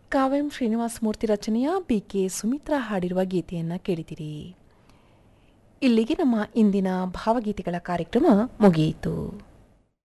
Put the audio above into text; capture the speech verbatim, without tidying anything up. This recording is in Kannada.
ಕಾವ್ಯಂ ಶ್ರೀನಿವಾಸ ಮೂರ್ತಿ ರಚನೆಯ ಬಿ ಕೆ ಸುಮಿತ್ರಾ ಹಾಡಿರುವ ಗೀತೆಯನ್ನು ಕೇಳಿದಿರಿ. ಇಲ್ಲಿಗೆ ನಮ್ಮ ಇಂದಿನ ಭಾವಗೀತೆಗಳ ಕಾರ್ಯಕ್ರಮ ಮುಗಿಯಿತು.